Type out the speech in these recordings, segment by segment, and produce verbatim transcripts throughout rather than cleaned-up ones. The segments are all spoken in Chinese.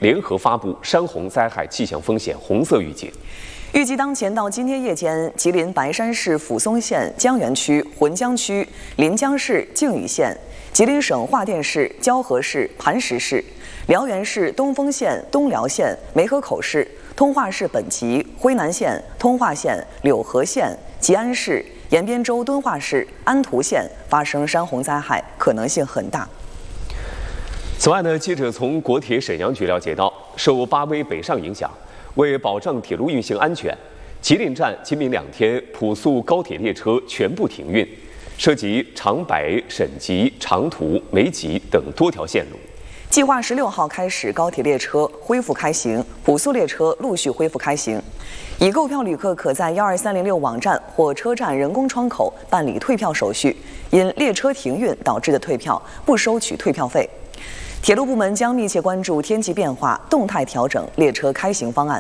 联合发布山洪灾害气象风险红色预警。 预计当前到今天夜间，吉林白山市抚松县江源区、浑江区、临江市靖宇县、吉林省桦甸市、蛟河市、磐石市、辽源市东丰县、东辽县、梅河口市、通化市本集、辉南县、通化县、柳河县、吉安市、延边州敦化市、安图县发生山洪灾害可能性很大。 此外呢，记者从国铁沈阳局了解到，受八威北上影响，为保障铁路运行安全，吉林站今明两天普速高铁列车全部停运，涉及长白、沈集、长途、梅集等多条线路。 计划十六号开始，高铁列车恢复开行，普速列车陆续恢复开行。已购票旅客可在幺二三零六网站或车站人工窗口办理退票手续，因列车停运导致的退票不收取退票费。铁路部门将密切关注天气变化，动态调整列车开行方案。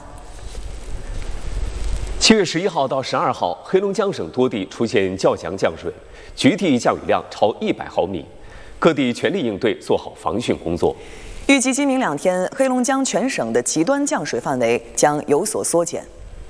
七月十一号到十二号，黑龙江省多地出现较强降水，局地降雨量超一百毫米。各地全力应对，做好防汛工作。 预计今明两天，黑龙江全省的极端降水范围将有所缩减。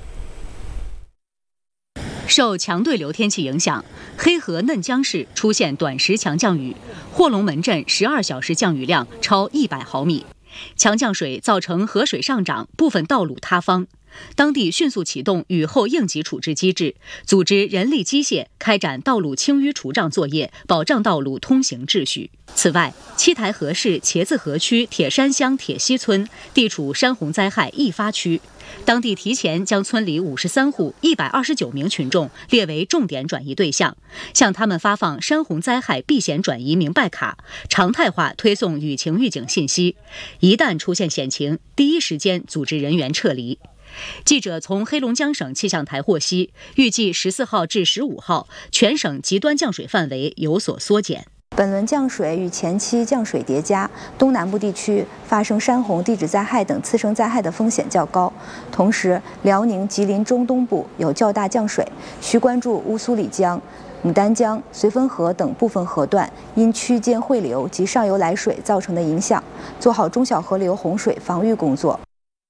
受强对流天气影响，黑河嫩江市出现短时强降雨，霍龙门镇十二小时降雨量超一百毫米。强降水造成河水上涨，部分道路塌方。当地迅速启动雨后应急处置机制，组织人力机械开展道路清淤除障作业，保障道路通行秩序。此外，七台河市茄子河区铁山乡铁西村地处山洪灾害易发区，当地提前将村里五十三户一百二十九名群众列为重点转移对象，向他们发放山洪灾害避险转移明白卡，常态化推送雨情预警信息。一旦出现险情，第一时间组织人员撤离。记者从黑龙江省气象台获悉，预计十四号至十五号，全省极端降水范围有所缩减。 本轮降水与前期降水叠加，东南部地区发生山洪、地质灾害等次生灾害的风险较高。同时，辽宁、吉林中东部有较大降水，需关注乌苏里江、牡丹江、绥芬河等部分河段因区间汇流及上游来水造成的影响，做好中小河流洪水防御工作。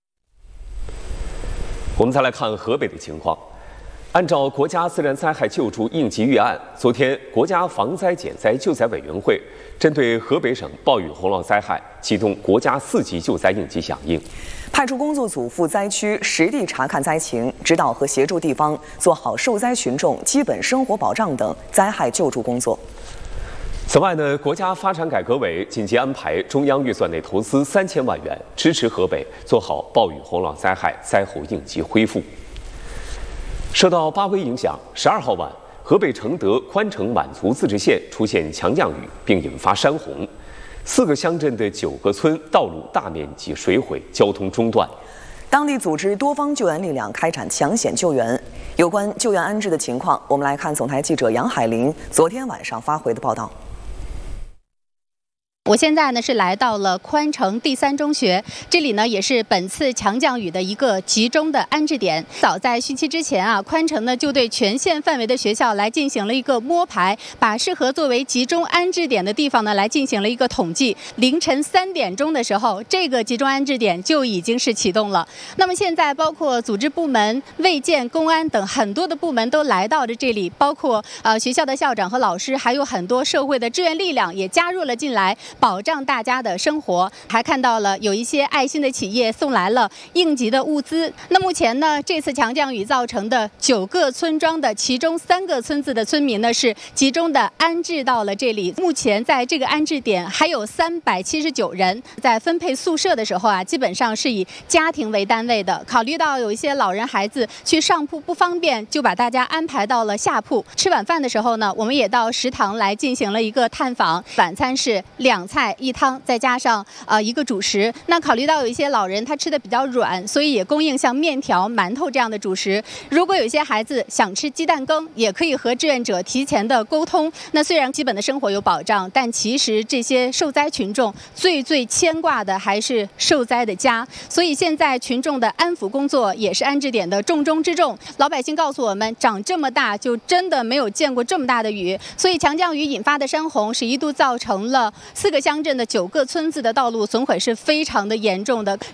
我们再来看河北的情况。按照国家自然灾害救助应急预案，昨天国家防灾减灾救灾委员会针对河北省暴雨洪涝灾害启动国家四级救灾应急响应， 派出工作组赴灾区实地查看灾情，指导和协助地方做好受灾群众基本生活保障等灾害救助工作。 此外呢，国家发展改革委紧急安排中央预算内投资三千万元，支持河北做好暴雨洪涝灾害灾后应急恢复。受到八威影响，十二号晚，河北承德宽城满族自治县出现强降雨，并引发山洪，四个乡镇的九个村道路大面积水毁，交通中断。 当地组织多方救援力量开展抢险救援。有关救援安置的情况，我们来看总台记者杨海林昨天晚上发回的报道。 我现在呢是来到了宽城第三中学，这里呢也是本次强降雨的一个集中的安置点。早在汛期之前啊，宽城呢就对全县范围的学校来进行了一个摸排，把适合作为集中安置点的地方呢来进行了一个统计。凌晨三点钟的时候，这个集中安置点就已经是启动了。那么现在包括组织部门、卫健、公安等很多的部门都来到了这里，包括呃学校的校长和老师，还有很多社会的志愿力量也加入了进来。保障大家的生活，还看到了有一些爱心的企业送来了应急的物资。那目前呢，这次强降雨造成的九个村庄的其中三个村子的村民呢是集中的安置到了这里。目前在这个安置点还有三百七十九人。在分配宿舍的时候啊，基本上是以家庭为单位的。考虑到有一些老人孩子去上铺不方便，就把大家安排到了下铺。吃晚饭的时候呢，我们也到食堂来进行了一个探访。晚餐是两菜一汤，再加上呃一个主食。那考虑到有一些老人他吃的比较软，所以也供应像面条、馒头这样的主食。如果有一些孩子想吃鸡蛋羹，也可以和志愿者提前的沟通。那虽然基本的生活有保障，但其实这些受灾群众最最牵挂的还是受灾的家。所以现在群众的安抚工作也是安置点的重中之重。老百姓告诉我们，长这么大就真的没有见过这么大的雨，所以强降雨引发的山洪是一度造成了四个乡镇的九个村子的道路损毁是非常的严重的。